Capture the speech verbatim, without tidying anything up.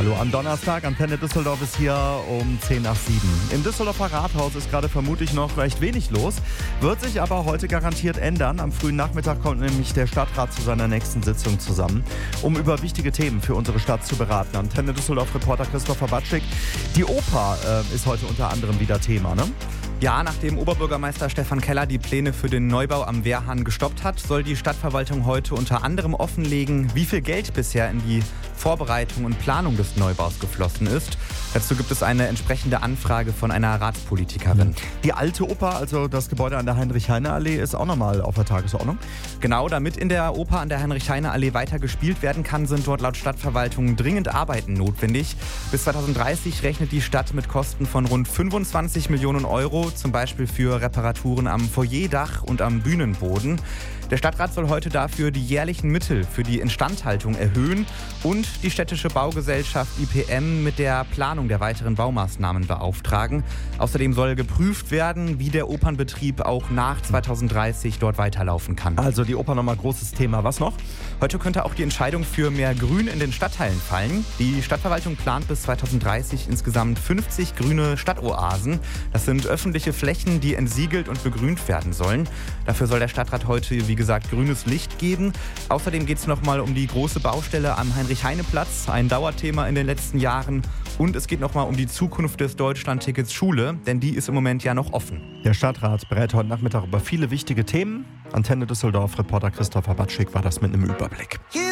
Hallo am Donnerstag, Antenne Düsseldorf ist hier um zehn nach sieben. Im Düsseldorfer Rathaus ist gerade vermutlich noch recht wenig los, wird sich aber heute garantiert ändern. Am frühen Nachmittag kommt nämlich der Stadtrat zu seiner nächsten Sitzung zusammen, um über wichtige Themen für unsere Stadt zu beraten. Antenne Düsseldorf-Reporter Christopher Batschik. Die Oper äh, ist heute unter anderem wieder Thema, ne? Ja, nachdem Oberbürgermeister Stefan Keller die Pläne für den Neubau am Wehrhahn gestoppt hat, soll die Stadtverwaltung heute unter anderem offenlegen, wie viel Geld bisher in die Vorbereitung und Planung des Neubaus geflossen ist. Dazu gibt es eine entsprechende Anfrage von einer Ratspolitikerin. Die alte Oper, also das Gebäude an der Heinrich-Heine-Allee, ist auch nochmal auf der Tagesordnung. Genau, damit in der Oper an der Heinrich-Heine-Allee weiter gespielt werden kann, sind dort laut Stadtverwaltung dringend Arbeiten notwendig. Bis zweitausenddreißig rechnet die Stadt mit Kosten von rund fünfundzwanzig Millionen Euro, zum Beispiel für Reparaturen am Foyerdach und am Bühnenboden. Der Stadtrat soll heute dafür die jährlichen Mittel für die Instandhaltung erhöhen und die städtische Baugesellschaft I P M mit der Planung der weiteren Baumaßnahmen beauftragen. Außerdem soll geprüft werden, wie der Opernbetrieb auch nach zweitausenddreißig dort weiterlaufen kann. Also die Oper nochmal großes Thema. Was noch? Heute könnte auch die Entscheidung für mehr Grün in den Stadtteilen fallen. Die Stadtverwaltung plant bis zweitausenddreißig insgesamt fünfzig grüne Stadtoasen. Das sind öffentliche Flächen, die entsiegelt und begrünt werden sollen. Dafür soll der Stadtrat heute, wie gesagt, grünes Licht geben. Außerdem geht es nochmal um die große Baustelle am Heinrich-Heine-Platz, ein Dauerthema in den letzten Jahren. Und es geht nochmal um die Zukunft des Deutschlandtickets Schule, denn die ist im Moment ja noch offen. Der Stadtrat berät heute Nachmittag über viele wichtige Themen. Antenne Düsseldorf, Reporter Christopher Batschik war das mit einem Überblick.